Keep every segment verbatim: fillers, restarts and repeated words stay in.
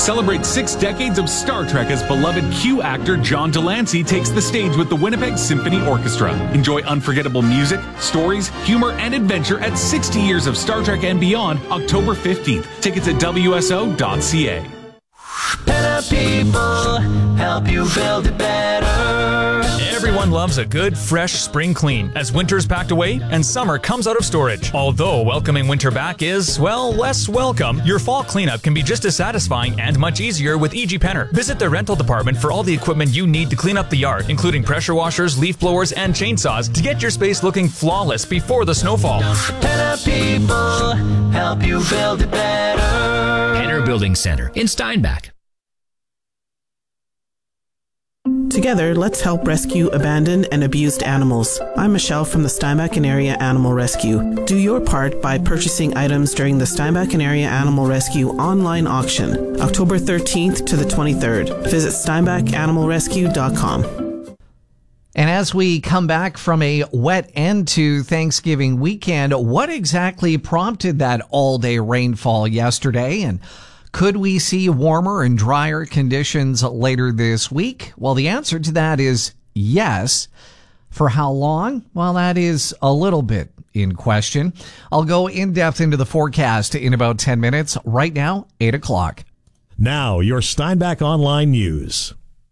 Celebrate six decades of Star Trek as beloved Q actor John Delancey takes the stage with the Winnipeg Symphony Orchestra. Enjoy unforgettable music, stories, humor, and adventure at sixty years of Star Trek and beyond, October fifteenth. Tickets at W S O dot C A. Better people help you build it better. Everyone loves a good, fresh spring clean as winter's packed away and summer comes out of storage. Although welcoming winter back is, well, less welcome, your fall cleanup can be just as satisfying and much easier with E G Penner. Visit the rental department for all the equipment you need to clean up the yard, including pressure washers, leaf blowers, and chainsaws to get your space looking flawless before the snowfall. Better people help you build it better. Penner Building Center in Steinbach. Together, let's help rescue abandoned and abused animals. I'm Michelle from the Steinbach and Area Animal Rescue. Do your part by purchasing items during the Steinbach and Area Animal Rescue online auction, October thirteenth to the twenty-third. Visit steinbach animal rescue dot com. And as we come back from a wet end to Thanksgiving weekend, what exactly prompted that all-day rainfall yesterday? And could we see warmer and drier conditions later this week? Well, the answer to that is yes. For how long? Well, that is a little bit in question. I'll go in depth into the forecast in about ten minutes. Right now, eight o'clock. Now, your Steinbach Online News.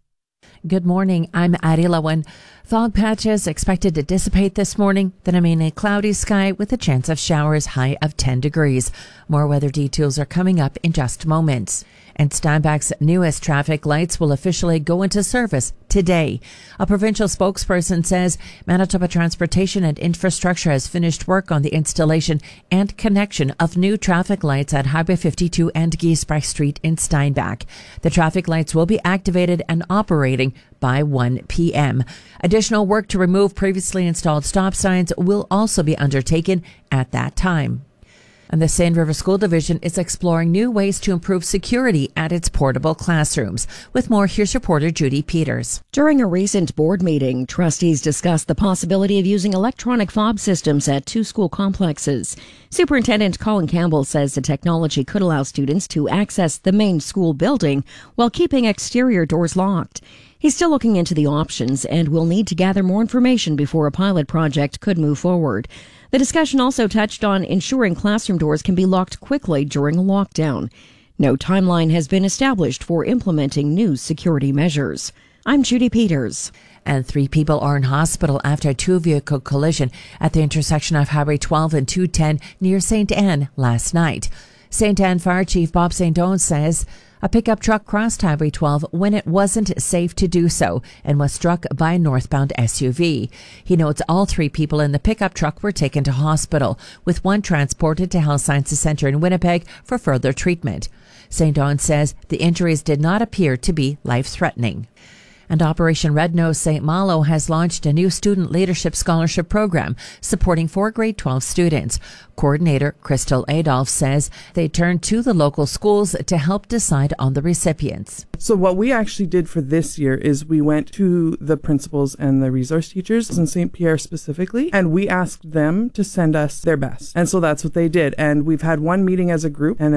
Good morning. I'm Addie Lowen. Fog patches expected to dissipate this morning, then a mainly cloudy sky with a chance of showers, high of ten degrees. More weather details are coming up in just moments. And Steinbach's newest traffic lights will officially go into service today. A provincial spokesperson says Manitoba Transportation and Infrastructure has finished work on the installation and connection of new traffic lights at Highway fifty-two and Giesbrecht Street in Steinbach. The traffic lights will be activated and operating by one p.m. Additional work to remove previously installed stop signs will also be undertaken at that time. And the Seine River School Division is exploring new ways to improve security at its portable classrooms. With more, here's reporter Judy Peters. During a recent board meeting, trustees discussed the possibility of using electronic fob systems at two school complexes. Superintendent Colin Campbell says the technology could allow students to access the main school building while keeping exterior doors locked. He's still looking into the options and will need to gather more information before a pilot project could move forward. The discussion also touched on ensuring classroom doors can be locked quickly during a lockdown. No timeline has been established for implementing new security measures. I'm Judy Peters. And three people are in hospital after a two-vehicle collision at the intersection of Highway twelve and two ten near Saint Anne last night. Saint Anne Fire Chief Bob Saint Onge says a pickup truck crossed Highway twelve when it wasn't safe to do so and was struck by a northbound S U V. He notes all three people in the pickup truck were taken to hospital, with one transported to Health Sciences Centre in Winnipeg for further treatment. Saint Onge says the injuries did not appear to be life-threatening. And Operation Red Nose Saint Malo has launched a new student leadership scholarship program supporting four grade twelve students. Coordinator Crystal Adolph says they turned to the local schools to help decide on the recipients. So what we actually did for this year is we went to the principals and the resource teachers in Saint Pierre specifically, and we asked them to send us their best. And so that's what they did. And we've had one meeting as a group, and